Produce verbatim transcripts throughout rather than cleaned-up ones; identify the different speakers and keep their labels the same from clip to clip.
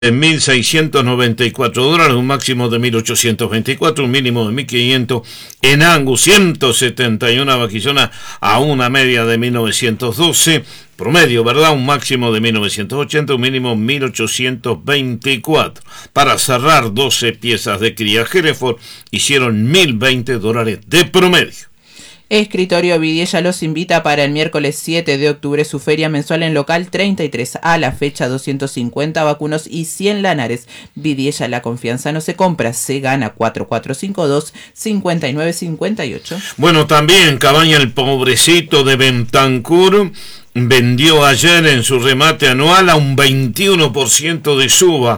Speaker 1: En mil seiscientos noventa y cuatro dólares, un máximo de mil ochocientos veinticuatro, un mínimo de mil quinientos. En Angus, ciento setenta y una vaquillonas a una media de mil novecientos doce. Promedio, ¿verdad? Un máximo de mil novecientos ochenta, un mínimo mil ochocientos veinticuatro. Para cerrar, doce piezas de cría Hereford hicieron mil veinte dólares de promedio.
Speaker 2: Escritorio Vidiella los invita para el miércoles siete de octubre su feria mensual en local treinta y tres. A la fecha doscientos cincuenta vacunos y cien lanares. Vidiella, la confianza no se compra, se gana. Cuatro cuatro cinco dos, cinco nueve cinco ocho.
Speaker 1: Bueno, también Cabaña el Pobrecito de Bentancur vendió ayer en su remate anual a un veintiuno por ciento de suba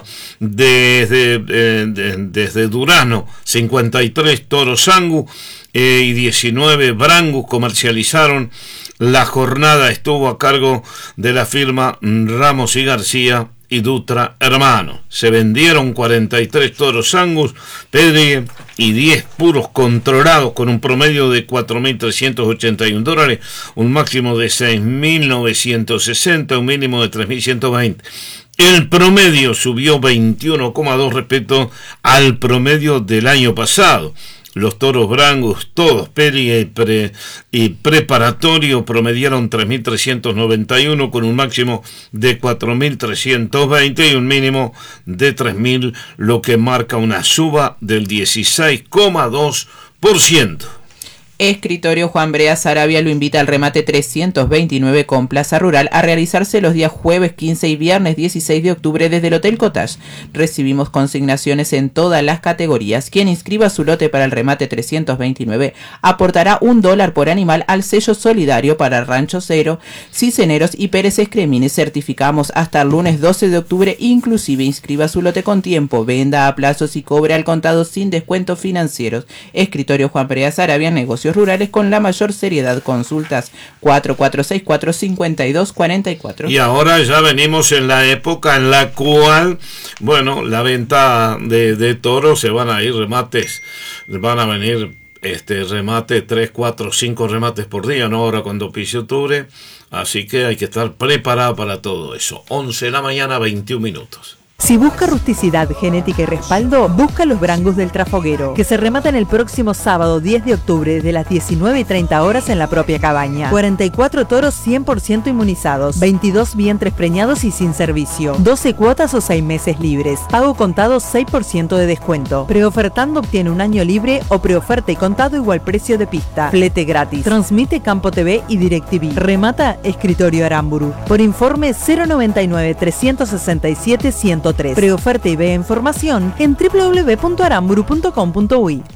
Speaker 1: desde, de, de, desde Durano. Cincuenta y tres toros Angus eh, y diecinueve Brangus comercializaron. La jornada estuvo a cargo de la firma Ramos y García y Dutra Hermano. Se vendieron cuarenta y tres toros Angus, Pedri y diez puros controlados con un promedio de cuatro mil trescientos ochenta y un dólares, un máximo de seis mil novecientos sesenta, un mínimo de tres mil ciento veinte. El promedio subió veintiuno coma dos respecto al promedio del año pasado. Los toros Brangus, todos peri y, pre, y preparatorio, promediaron tres mil trescientos noventa y uno con un máximo de cuatro mil trescientos veinte y un mínimo de tres mil, lo que marca una suba del dieciséis coma dos por ciento.
Speaker 2: Escritorio Juan Brea Sarabia lo invita al remate trescientos veintinueve con Plaza Rural a realizarse los días jueves quince y viernes dieciséis de octubre desde el Hotel Cottage. Recibimos consignaciones en todas las categorías. Quien inscriba su lote para el remate trescientos veintinueve aportará un dólar por animal al sello solidario para Rancho Cero, Ciceneros y Pérez Escremines. Certificamos hasta el lunes doce de octubre. Inclusive inscriba su lote con tiempo, venda a plazos y cobre al contado sin descuentos financieros. Escritorio Juan Brea Sarabia, negocios rurales con la mayor seriedad. Consultas cuatro cuatro seis cuatro, cinco dos cuatro cuatro.
Speaker 1: Y ahora ya venimos en la época en la cual, bueno, la venta de, de toros, se van a ir remates, van a venir este remate, tres, cuatro, cinco remates por día, ¿no? Ahora cuando pise octubre, así que hay que estar preparado para todo eso. once de la mañana, veintiún minutos.
Speaker 3: Si busca rusticidad, genética y respaldo, busca los Brangus del Trafoguero, que se rematan el próximo sábado diez de octubre desde las diecinueve y treinta horas en la propia cabaña. cuarenta y cuatro toros cien por ciento inmunizados, veintidós vientres preñados y sin servicio, doce cuotas o seis meses libres, pago contado seis por ciento de descuento. Preofertando obtiene un año libre o preoferta y contado igual precio de pista, flete gratis. Transmite Campo T V y DirecTV. Remata Escritorio Aramburu. Por informe cero noventa y nueve, trescientos sesenta y siete, ciento tres. Preoferta y ve información en w w w punto aramburu punto com punto u i.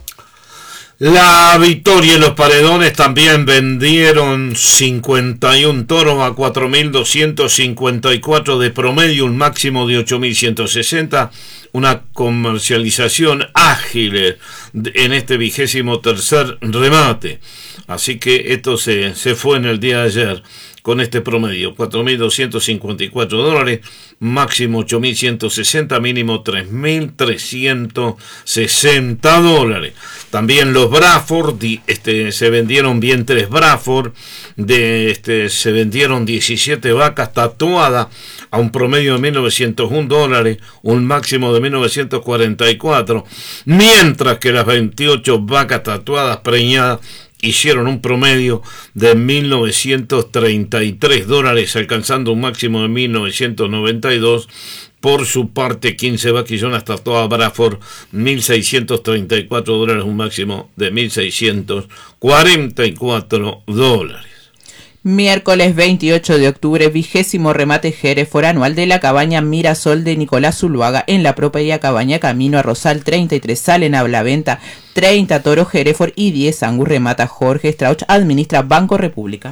Speaker 1: La Victoria y los Paredones también vendieron cincuenta y uno toros a cuatro mil doscientos cincuenta y cuatro de promedio, un máximo de ocho mil ciento sesenta, una comercialización ágil en este vigésimo tercer remate. Así que esto se, se fue en el día de ayer con este promedio, cuatro mil doscientos cincuenta y cuatro dólares, máximo ocho mil ciento sesenta, mínimo tres mil trescientos sesenta dólares. También los Braford, este, se vendieron bien tres Braford, de, este, se vendieron diecisiete vacas tatuadas a un promedio de mil novecientos uno dólares, un máximo de mil novecientos cuarenta y cuatro, mientras que las veintiocho vacas tatuadas preñadas hicieron un promedio de mil novecientos treinta y tres dólares, alcanzando un máximo de mil novecientos noventa y dos. Por su parte, quince vaquillonas tatuadas Braford, mil seiscientos treinta y cuatro dólares, un máximo de mil seiscientos cuarenta y cuatro dólares.
Speaker 2: Miércoles veintiocho de octubre, vigésimo remate Hereford anual de la cabaña Mirasol de Nicolás Zuluaga en la propia cabaña Camino a Rosal treinta y tres. Salen a la venta treinta toros Hereford y diez Angus. Remata Jorge Strauch, administra Banco República.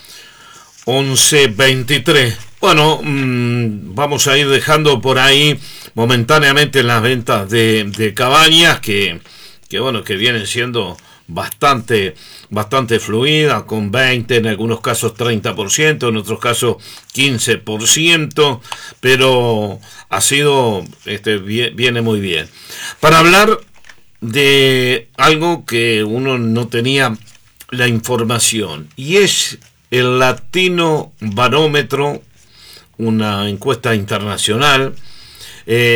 Speaker 1: once veintitrés. Bueno, mmm, vamos a ir dejando por ahí momentáneamente las ventas de, de cabañas que, que bueno, que vienen siendo bastante bastante fluida, con veinte, en algunos casos treinta por ciento, en otros casos quince por ciento, pero ha sido, este, viene muy bien. Para hablar de algo que uno no tenía la información, y es el Latino Barómetro, una encuesta internacional Eh,